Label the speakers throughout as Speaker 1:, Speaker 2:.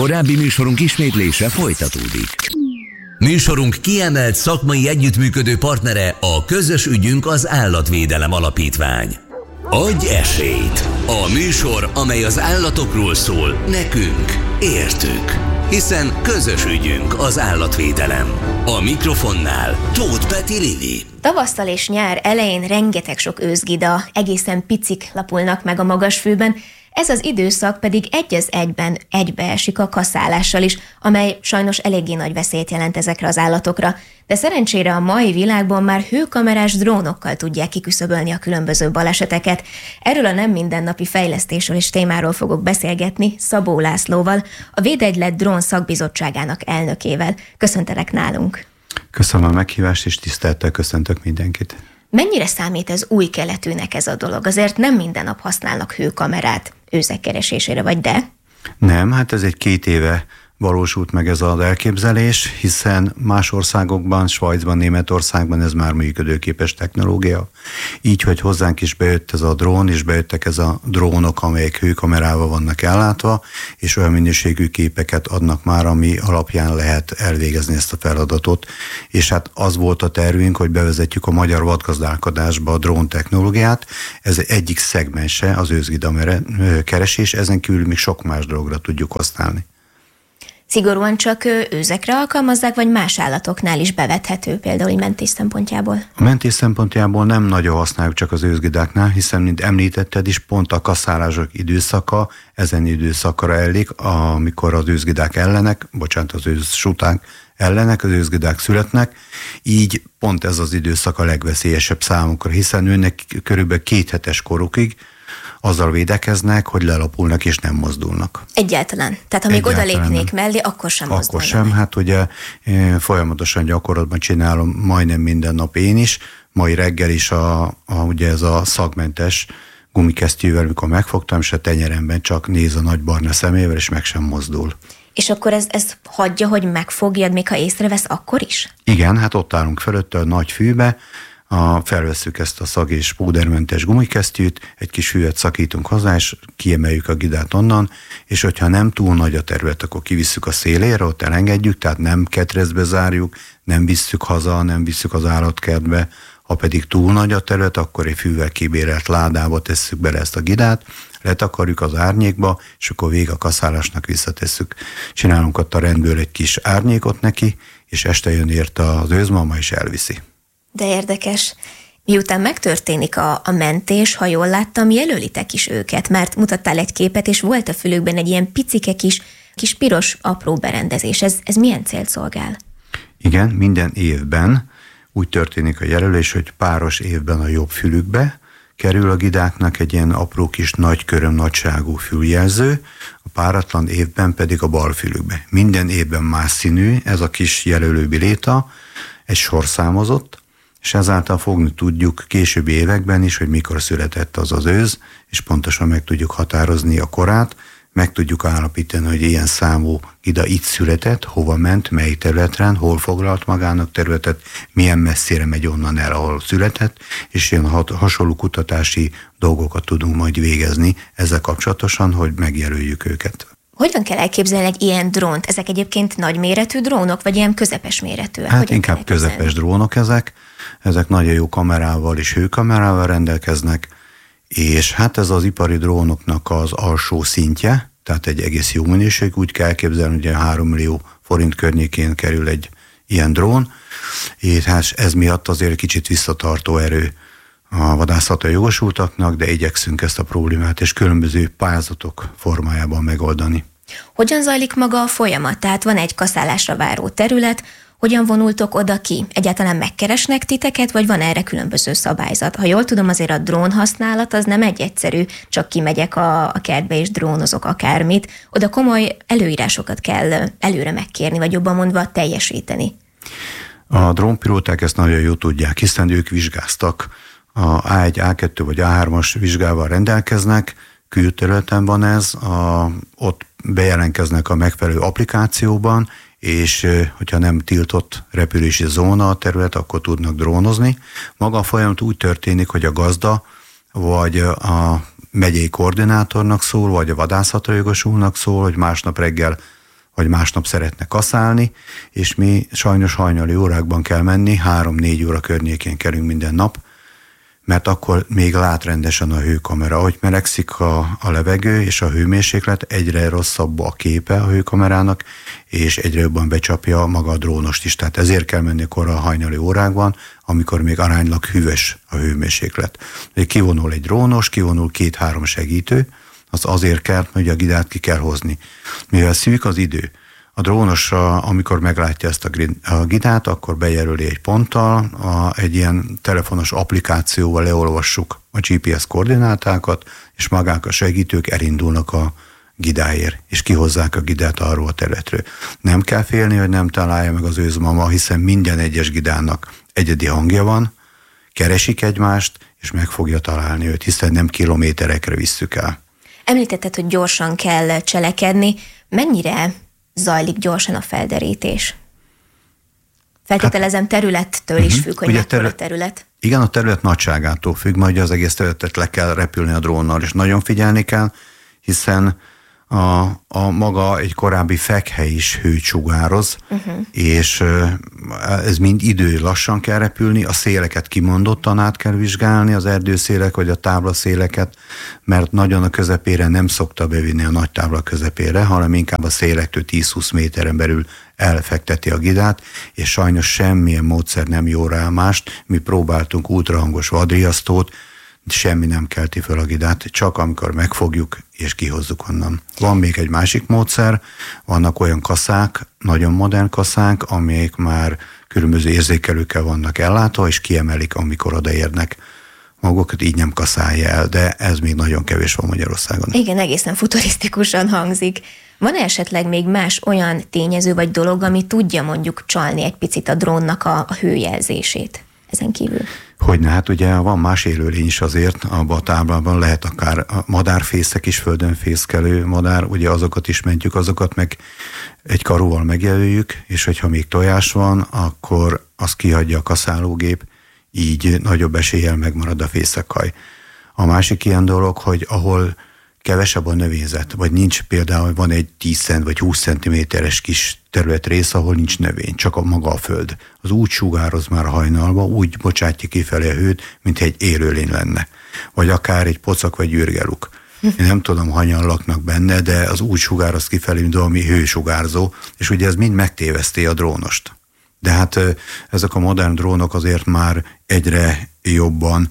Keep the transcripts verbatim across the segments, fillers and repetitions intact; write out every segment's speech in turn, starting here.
Speaker 1: Korábbi műsorunk ismétlése folytatódik. Műsorunk kiemelt szakmai együttműködő partnere a Közös ügyünk az Állatvédelem Alapítvány. Adj esélyt! A műsor, amely az állatokról szól, nekünk, értük. Hiszen közös ügyünk az állatvédelem. A mikrofonnál Tóth Peti Lili.
Speaker 2: Tavasszal és nyár elején rengeteg sok őszgida, egészen picik lapulnak meg a magasfűben, ez az időszak pedig egy az egyben egybeesik a kaszálással is, amely sajnos eléggé nagy veszélyt jelent ezekre az állatokra. De szerencsére a mai világban már hőkamerás drónokkal tudják kiküszöbölni a különböző baleseteket. Erről a nem mindennapi fejlesztésről és témáról fogok beszélgetni Szabó Lászlóval, a Védegylet Drón Szakbizottságának elnökével. Köszöntelek nálunk!
Speaker 3: Köszönöm a meghívást, és tisztelettel köszöntök mindenkit!
Speaker 2: Mennyire számít ez új keletűnek ez a dolog? Azért nem minden nap használnak hőkamerát őzek keresésére, vagy de?
Speaker 3: Nem, hát ez egy két éve valósult meg ez az elképzelés, hiszen más országokban, Svájcban, Németországban ez már működőképes technológia. Így, hogy hozzánk is bejött ez a drón, és bejöttek ez a drónok, amelyek hőkamerával vannak ellátva, és olyan minőségű képeket adnak már, ami alapján lehet elvégezni ezt a feladatot. És hát az volt a tervünk, hogy bevezetjük a magyar vadgazdálkodásba a drón technológiát. Ez egyik szegmense az őzgida keresés, ezen kívül még sok más dologra tudjuk használni.
Speaker 2: Szigorúan csak őzekre alkalmazzák, vagy más állatoknál is bevethető, például mentés szempontjából?
Speaker 3: A mentés szempontjából nem nagyon használjuk csak az őzgidáknál, hiszen, mint említetted is, pont a kaszálások időszaka ezen időszakra ellik, amikor az őzgidák ellenek, bocsánat, az őzsuták ellenek, az őzgidák születnek, így pont ez az időszak a legveszélyesebb számukra, hiszen őnek körülbelül két hetes korukig azzal védekeznek, hogy lelapulnak és nem mozdulnak.
Speaker 2: Egyáltalán? Tehát amíg odalépnék mellé, akkor sem
Speaker 3: akkor
Speaker 2: mozdulnak?
Speaker 3: Akkor sem, hát ugye folyamatosan gyakorlatban csinálom majdnem minden nap én is. Mai reggel is a, a, ugye ez a szagmentes gumikesztyűvel, amikor megfogtam, és a tenyeremben csak néz a nagy barna szemével, és meg sem mozdul.
Speaker 2: És akkor ez, ez hagyja, hogy megfogjad, még ha észrevesz, akkor is?
Speaker 3: Igen, hát ott állunk fölötte a nagy fűbe, A, felvesszük ezt a szag- és púdermentes gumikesztyűt, egy kis hüvet szakítunk hozzá, és kiemeljük a gidát onnan, és hogyha nem túl nagy a terület, akkor kivisszük a szélére, ott elengedjük, tehát nem ketrezbe zárjuk, nem visszük haza, nem visszük az állatkertbe. Ha pedig túl nagy a terület, akkor egy fűvel kibérelt ládába tesszük bele ezt a gidát, letakarjuk az árnyékba, és akkor vége a kaszálásnak visszatesszük. Csinálunk ott a rendből egy kis árnyékot neki, és este jön érte az őzmama, és elviszi.
Speaker 2: De érdekes. Miután megtörténik a, a mentés, ha jól láttam, jelölitek is őket, mert mutattál egy képet, és volt a fülükben egy ilyen picike kis, kis piros apró berendezés. Ez, ez milyen célt szolgál?
Speaker 3: Igen, minden évben úgy történik a jelölés, hogy páros évben a jobb fülükbe kerül a gidáknak egy ilyen apró kis nagy köröm nagyságú füljelző, a páratlan évben pedig a bal fülükbe. Minden évben más színű ez a kis jelölő biléta, egy sorszámozott, és ezáltal fogni tudjuk későbbi években is, hogy mikor született az az őz, és pontosan meg tudjuk határozni a korát, meg tudjuk állapítani, hogy ilyen számú gida itt született, hova ment, mely területen, hol foglalt magának területet, milyen messzire megy onnan el, ahol született, és ilyen hasonló kutatási dolgokat tudunk majd végezni ezzel kapcsolatosan, hogy megjelöljük őket.
Speaker 2: Hogyan kell elképzelni egy ilyen drónt? Ezek egyébként nagyméretű drónok, vagy ilyen közepes méretűek?
Speaker 3: Hát
Speaker 2: Hogyan
Speaker 3: inkább közepes drónok ezek. Ezek nagyon jó kamerával és hőkamerával rendelkeznek, és hát ez az ipari drónoknak az alsó szintje, tehát egy egész jó minőség. Úgy kell elképzelni, hogy három millió forint környékén kerül egy ilyen drón, és hát ez miatt azért kicsit visszatartó erő a vadászatra jogosultaknak, de igyekszünk ezt a problémát és különböző pályázatok formájában megoldani.
Speaker 2: Hogyan zajlik maga a folyamat? Tehát van egy kaszálásra váró terület, hogyan vonultok oda ki? Egyáltalán megkeresnek titeket, vagy van erre különböző szabályzat? Ha jól tudom, azért a drón használat az nem egy egyszerű, csak kimegyek a, a kertbe és drónozok akármit. Oda komoly előírásokat kell előre megkérni, vagy jobban mondva teljesíteni.
Speaker 3: A drónpilóták ezt nagyon jól tudják, hiszen ők vizsgáztak. A á egy, á kettő vagy á hármas vizsgával rendelkeznek, külterületen van ez, a, ott bejelentkeznek a megfelelő applikációban, és hogyha nem tiltott repülési zóna a terület, akkor tudnak drónozni. Maga a folyamat úgy történik, hogy a gazda vagy a megyei koordinátornak szól, vagy a vadászatra jogosultnak szól, hogy másnap reggel vagy másnap szeretne kaszálni, és mi sajnos hajnali órákban kell menni, három-négy óra környékén kerülünk minden nap, mert akkor még lát rendesen a hőkamera. Ahogy melegszik a, a levegő és a hőmérséklet, egyre rosszabb a képe a hőkamerának, és egyre jobban becsapja maga a drónost is. Tehát ezért kell menni kora a hajnali órákban, amikor még aránylag hűvös a hőmérséklet. Kivonul egy drónos, kivonul két-három segítő, az azért kell, hogy a gidát ki kell hozni. Mivel szűk az idő, a drónos, amikor meglátja ezt a gidát, akkor bejelöli egy ponttal, a, egy ilyen telefonos applikációval leolvassuk a gé pé es koordinátákat, és magák a segítők elindulnak a gidáért, és kihozzák a gidát arról a területről. Nem kell félni, hogy nem találja meg az őzmama, hiszen minden egyes gidának egyedi hangja van, keresik egymást, és meg fogja találni őt, hiszen nem kilométerekre visszük el.
Speaker 2: Említetted, hogy gyorsan kell cselekedni. Mennyire zajlik gyorsan a felderítés? Feltételezem területtől is függ, hogy mekkora terület, terület.
Speaker 3: Igen, a terület nagyságától függ, majd az egész területet le kell repülni a drónnal, és nagyon figyelni kell, hiszen a, a maga egy korábbi fekhely is hőt sugároz, uh-huh. és ez mind idő, lassan kell repülni, a széleket kimondottan át kell vizsgálni, az erdőszélek vagy a táblaszéleket, mert nagyon a közepére nem szokta bevinni a nagy tábla közepére, hanem inkább a szélektől tíz-húsz méteren belül elfekteti a gidát, és sajnos semmilyen módszer nem jó rá mást. Mi próbáltunk ultrahangos vadriasztót, semmi nem kelti föl a gidát, csak amikor megfogjuk és kihozzuk onnan. Van még egy másik módszer, vannak olyan kaszák, nagyon modern kaszák, amelyek már különböző érzékelőkkel vannak ellátva, és kiemelik, amikor odaérnek. Magukat így nem kaszálja el, de ez még nagyon kevés van Magyarországon.
Speaker 2: Igen, egészen futurisztikusan hangzik. Van esetleg még más olyan tényező vagy dolog, ami tudja mondjuk csalni egy picit a drónnak a, a hőjelzését ezen kívül?
Speaker 3: Hogyne, hát ugye van más élőlény is azért, abban a táblában lehet akár a madárfészek is, földön fészkelő madár, ugye azokat is mentjük, azokat meg egy karóval megjelöljük, és hogyha még tojás van, akkor azt kihagyja a kaszálógép, így nagyobb eséllyel megmarad a fészekaj. A másik ilyen dolog, hogy ahol kevesebb a növényzet, vagy nincs például, van egy tíz cent vagy húsz centiméteres kis területrész, ahol nincs növény, csak a maga a föld. Az úgy sugároz már hajnalba, úgy bocsátja kifelé a hőt, mint egy élőlény lenne. Vagy akár egy pocak vagy űrgeluk. Én nem tudom, hanyan laknak benne, de az úgy sugároz kifelé, mint valami hősugárzó, és ugye ez mind megtéveszti a drónost. De hát ezek a modern drónok azért már egyre jobban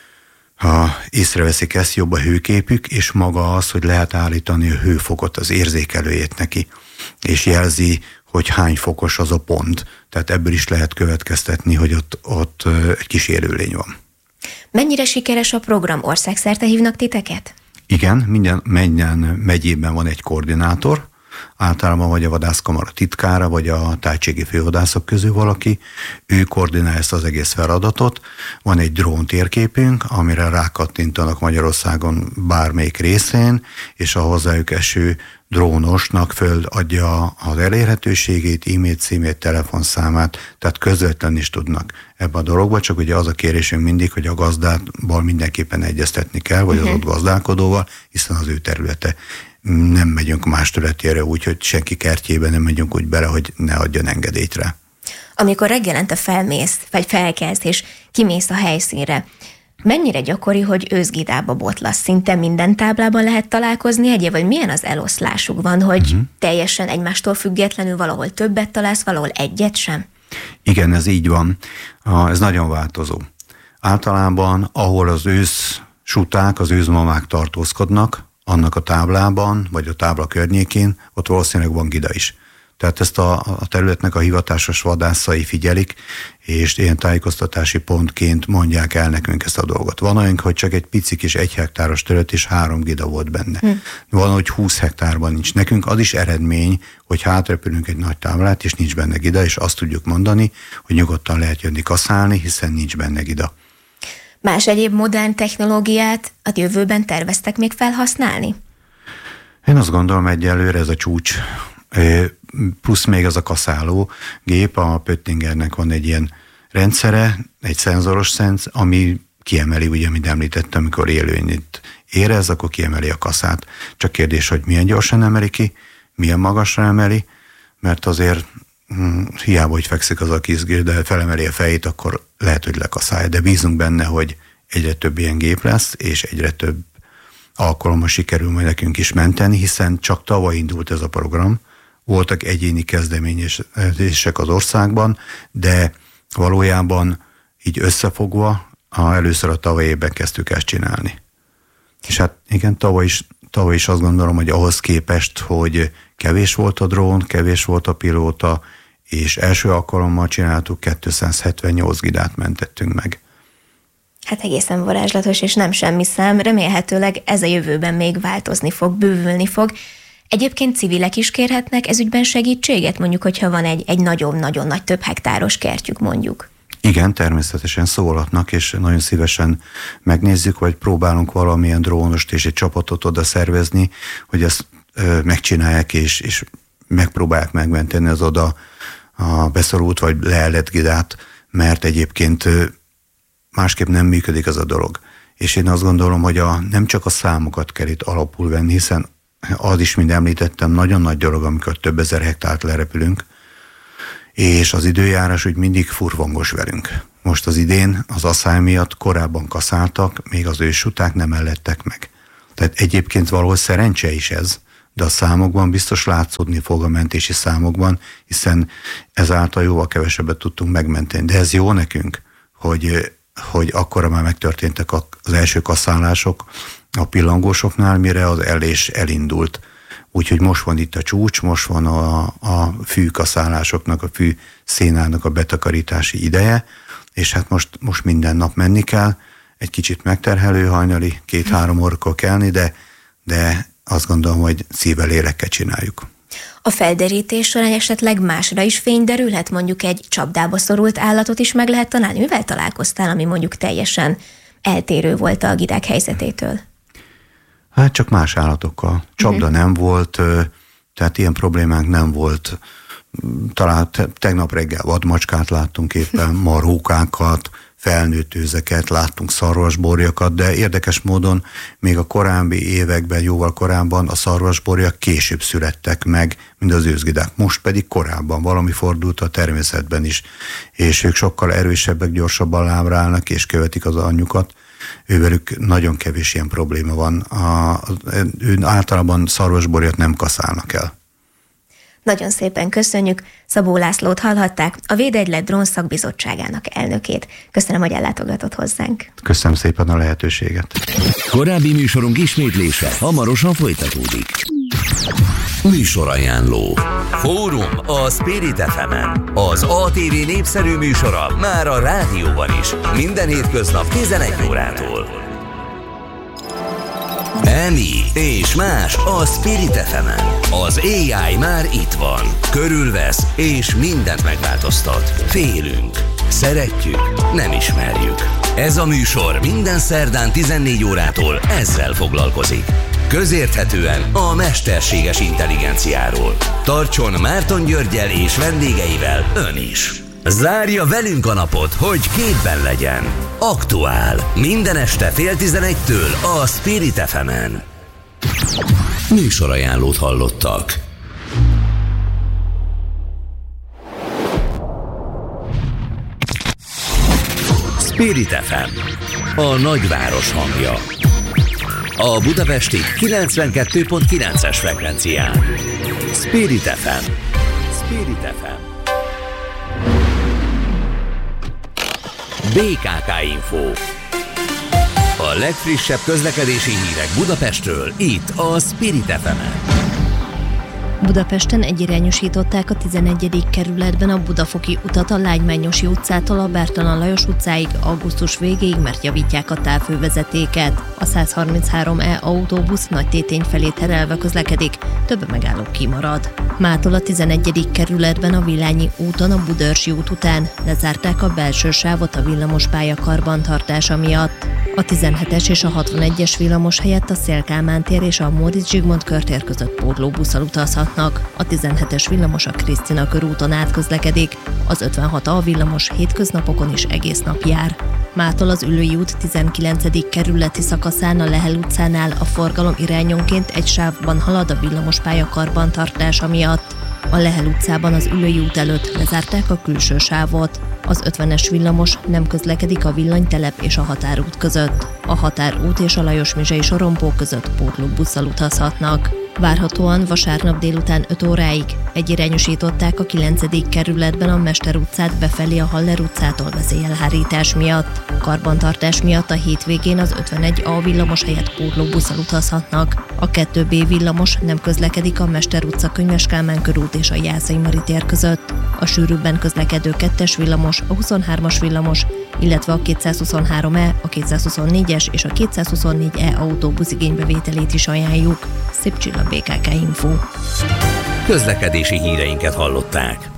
Speaker 3: ha észreveszik ezt, jobb a hőképük, és maga az, hogy lehet állítani a hőfokot, az érzékelőjét neki, és jelzi, hogy hány fokos az a pont. Tehát ebből is lehet következtetni, hogy ott, ott egy kis élőlény van.
Speaker 2: Mennyire sikeres a program? Országszerte hívnak titeket?
Speaker 3: Igen, minden, minden megyében van egy koordinátor, általában vagy a vadászkamara titkára, vagy a tájségi fővadászok közül valaki, ő koordinálja ezt az egész feladatot. Van egy drón térképünk, amire rákattintanak Magyarországon bármelyik részén, és a hozzájuk eső drónosnak föladja az elérhetőségét, e-mail címét, telefonszámát, tehát közvetlenül is tudnak ebbe a dologba, csak ugye az a kérésünk mindig, hogy a gazdával mindenképpen egyeztetni kell, vagy uh-huh. az ott gazdálkodóval, hiszen az ő területe. Nem megyünk más területére úgy, hogy senki kertjébe nem megyünk úgy bele, hogy ne adjon engedélyt rá.
Speaker 2: Amikor reggelente felmész, vagy felkelsz, és kimész a helyszínre, mennyire gyakori, hogy őszgidába botlasz? Szinte minden táblában lehet találkozni egyéb, vagy milyen az eloszlásuk van, hogy uh-huh. teljesen egymástól függetlenül valahol többet találsz, valahol egyet sem? Igen, ez így van. Ez nagyon változó. Általában, ahol az őszsuták, az őzmamák tartózkodnak, annak a táblában, vagy a tábla környékén, ott valószínűleg van gida is. Tehát ezt a, a területnek a hivatásos vadászai figyelik, és ilyen tájékoztatási pontként mondják el nekünk ezt a dolgot. Van olyan, hogy csak egy pici kis egy hektáros terület, és három gida volt benne. Hm. Van, hogy húsz hektárban nincs. Nekünk az is eredmény, hogy hátrepülünk egy nagy táblát, és nincs benne gida, és azt tudjuk mondani, hogy nyugodtan lehet jönni kaszálni, hiszen nincs benne gida. Más egyéb modern technológiát a jövőben terveztek még felhasználni? Én azt gondolom, egyelőre ez a csúcs, plusz még az a kaszáló gép, a Pöttingernek van egy ilyen rendszere, egy szenzoros szenz, ami kiemeli, ugye, amit említettem, amikor élőnyt érez, akkor kiemeli a kaszát. Csak kérdés, hogy milyen gyorsan emeli ki,
Speaker 3: milyen magasra emeli, mert azért hm, hiába, hogy fekszik az a kis, de felemeli a fejét, akkor lehet, hogy lekaszálja. De bízunk benne, hogy egyre több ilyen gép lesz, és egyre több alkalommal sikerül majd nekünk is menteni, hiszen csak tavaly indult ez a program. Voltak egyéni kezdeményezések az országban, de valójában így összefogva a, először a tavaly évben kezdtük ezt csinálni. És hát igen, tavaly is, tavaly is azt gondolom, hogy ahhoz képest, hogy kevés volt a drón, kevés volt a pilóta, és első alkalommal csináltuk, kétszázhetvennyolc gidát mentettünk meg.
Speaker 2: Hát egészen varázslatos, és nem semmi szám. Remélhetőleg ez a jövőben még változni fog, bővülni fog. Egyébként civilek is kérhetnek ezügyben segítséget, mondjuk, hogyha van egy, egy nagyon-nagyon nagy több hektáros kertjük, mondjuk.
Speaker 3: Igen, természetesen szólhatnak, és nagyon szívesen megnézzük, vagy próbálunk valamilyen drónost és egy csapatot oda szervezni, hogy ezt ö, megcsinálják, és, és megpróbálják megmenteni az oda a beszorult vagy leellett gidát, mert egyébként ö, másképp nem működik az a dolog. És én azt gondolom, hogy a, nem csak a számokat kell itt alapul venni, hiszen az is, mint említettem, nagyon nagy dolog, amikor több ezer hektárt lerepülünk, és az időjárás úgy mindig furvangos velünk. Most az idén az asszály miatt korábban kaszáltak, még az őssuták nem ellettek meg. Tehát egyébként valahol szerencse is ez, de a számokban biztos látszódni fog a mentési számokban, hiszen ezáltal jóval kevesebbet tudtunk megmenteni. De ez jó nekünk, hogy, hogy akkora már megtörténtek az első kaszálások a pillangósoknál, mire az ellés elindult. Úgyhogy most van itt a csúcs, most van a, a fűkaszálásoknak, a fű szénának a betakarítási ideje, és hát most, most minden nap menni kell, egy kicsit megterhelő hajnali, két-három órakor kelni, de, de azt gondolom, hogy szívvel lélekkel csináljuk.
Speaker 2: A felderítés során esetleg másra is fény derülhet, mondjuk egy csapdába szorult állatot is meg lehet találni? Mivel találkoztál, ami mondjuk teljesen eltérő volt a gidák helyzetétől?
Speaker 3: Hát csak más állatokkal. Csapda uh-huh. nem volt, tehát ilyen problémánk nem volt. Talán tegnap reggel vadmacskát láttunk éppen, marhókákat, felnőtt őzeket, láttunk szarvasborjakat, de érdekes módon még a korábbi években, jóval korábban a szarvasborjak később születtek meg, mint az őzgidák. Most pedig korábban valami fordult a természetben is, és ők sokkal erősebbek, gyorsabban lábra állnak, és követik az anyjukat. Ővelük nagyon kevés ilyen probléma van. A, ő általában szarvasborjat nem kaszálnak el.
Speaker 2: Nagyon szépen köszönjük. Szabó Lászlót hallhatták, a Védegylet Drón Szakbizottságának elnökét. Köszönöm, hogy ellátogatott hozzánk.
Speaker 3: Köszönöm szépen a lehetőséget.
Speaker 1: Korábbi műsorunk ismétlése hamarosan folytatódik. Műsorajánló. Fórum a Spirit ef emen. Az á té vé népszerű műsora már a rádióban is. Minden hétköznap tizenegy órától. Emi és más a Spirit ef emen. Az á i már itt van. Körülvesz és mindent megváltoztat. Félünk. Szeretjük. Nem ismerjük. Ez a műsor minden szerdán tizennégy órától ezzel foglalkozik. Közérthetően a mesterséges intelligenciáról. Tartson Márton Györggyel és vendégeivel ön is. Zárja velünk a napot, hogy képben legyen. Aktuál. Minden este fél tizenegytől a Spirit ef emen. Műsorajánlót hallottak. Spirit ef em. A nagyváros hangja. A budapesti kilencvenkettő pont kilences frekvencián. Spirit ef em. Spirit ef em. bé ká ká Info. A legfrissebb közlekedési hírek Budapestről, itt a Spirit ef emen.
Speaker 4: Budapesten egyirányosították a tizenegyedik kerületben a Budafoki utat a Lágymányosi utcától a Bertalan Lajos utcáig augusztus végéig, mert javítják a távhővezetéket. A százharminchárom E autóbusz Nagytétény felé terelve közlekedik, több megálló kimarad. Mától a tizenegyedik kerületben a Villányi úton a Budaörsi út után lezárták a belső sávot a villamospálya karbantartása miatt. A tizenhetes és a hatvanegyes villamos helyett a Széll-Kálmán tér és a Móricz Zsigmond körtér között pótlóbusszal utazhatnak. A tizenhetes villamos a Krisztina körúton átközlekedik, az ötvenhat A villamos hétköznapokon is egész nap jár. Mától az Üllői út tizenkilencedik kerületi szakaszán a Lehel utcánál a forgalom irányonként egy sávban halad a villamospálya karbantartása miatt. A Lehel utcában az Üllői út előtt lezárták a külső sávot. Az ötvenes villamos nem közlekedik a Villanytelep és a Határút között. A Határút és a Lajos-Mizsei sorompó között pótlóbusszal utazhatnak. Várhatóan vasárnap délután öt óráig egyirányosították a kilencedik kerületben a Mester utcát befelé a Haller utcától veszélyelhárítás miatt. Karbantartás miatt a hétvégén az ötvenegy A villamos helyett pótlóbusszal utazhatnak. A kettő B villamos nem közlekedik a Mester utca, Könyves Kálmán körút és a Jászai Mari tér között. A sűrűbben közlekedő kettes villamos, a huszonhármas villamos, illetve a kétszázhuszonhárom E, a kétszázhuszonnégyes és a kétszázhuszonnégy E autóbusz igénybevételét is ajánljuk. Szép Csilla, bé ká ká Info.
Speaker 1: Közlekedési híreinket hallották.